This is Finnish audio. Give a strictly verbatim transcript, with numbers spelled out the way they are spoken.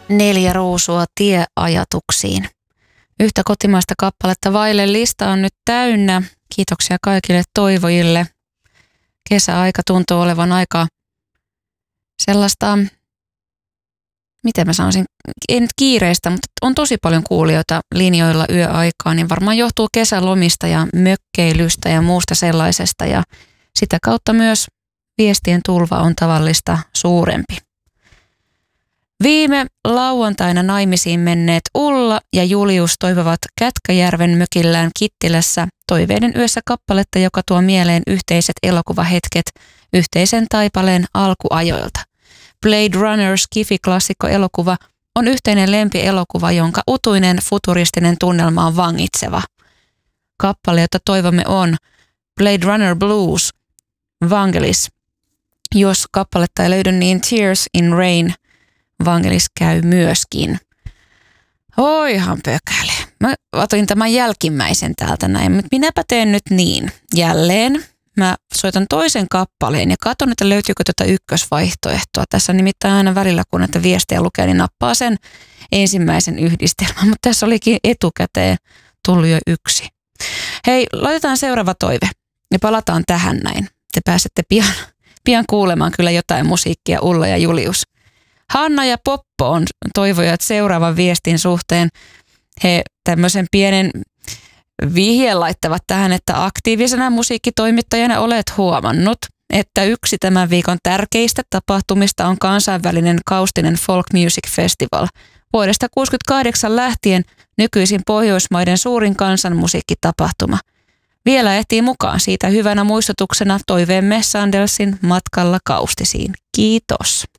Neljä ruusua tieajatuksiin. Yhtä kotimaista kappaletta vaille lista on nyt täynnä. Kiitoksia kaikille toivojille. Kesäaika tuntuu olevan aika sellaista, miten mä sanoisin, ei nyt kiireistä, mutta on tosi paljon kuulijoita linjoilla yöaikaan, niin varmaan johtuu kesälomista ja mökkeilystä ja muusta sellaisesta, ja sitä kautta myös viestien tulva on tavallista suurempi. Viime lauantaina naimisiin menneet Ulla ja Julius toivovat Kätkäjärven mökillään Kittilässä Toiveiden yössä kappaletta, joka tuo mieleen yhteiset elokuvahetket yhteisen taipaleen alkuajoilta. Blade Runner Skifi-klassikko-elokuva on yhteinen lempielokuva, jonka utuinen futuristinen tunnelma on vangitseva. Kappale, jota toivomme on Blade Runner Blues, Vangelis. Jos kappaletta ei löydy, niin Tears in Rain, Vangelis käy myöskin. Oihan pökäle. Mä otin tämän jälkimmäisen täältä näin, mutta minäpä teen nyt niin. Jälleen mä soitan toisen kappaleen ja katson, että löytyykö tätä ykkösvaihtoehtoa. Tässä nimittäin aina välillä, kun näitä viestejä lukee, niin nappaa sen ensimmäisen yhdistelmän. Mutta tässä olikin etukäteen tullut jo yksi. Hei, laitetaan seuraava toive ja palataan tähän näin. Te pääsette pian, pian kuulemaan kyllä jotain musiikkia, Ulla ja Julius. Hanna ja Poppo on toivojat seuraavan viestin suhteen. He tämmöisen pienen vihjeen laittavat tähän, että aktiivisena musiikkitoimittajana olet huomannut, että yksi tämän viikon tärkeistä tapahtumista on kansainvälinen Kaustinen Folk Music Festival. Vuodesta tuhatyhdeksänsataakuusikymmentäkahdeksan lähtien nykyisin Pohjoismaiden suurin kansanmusiikkitapahtuma. Vielä ehtii mukaan siitä hyvänä muistutuksena toiveemme Sandelsin matkalla Kaustisiin. Kiitos.